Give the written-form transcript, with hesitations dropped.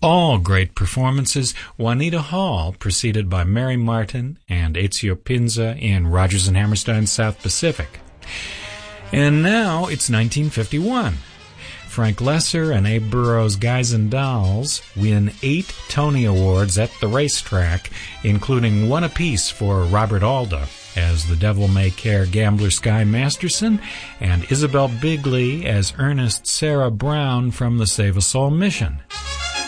All great performances. Juanita Hall, preceded by Mary Martin and Ezio Pinza in Rodgers and Hammerstein's South Pacific. And now it's 1951. Frank Lesser and Abe Burrows' Guys and Dolls win 8 Tony Awards at the racetrack, including 1 apiece for Robert Alda as the Devil May Care gambler Sky Masterson and Isabel Bigley as Ernest Sarah Brown from the Save a Soul mission.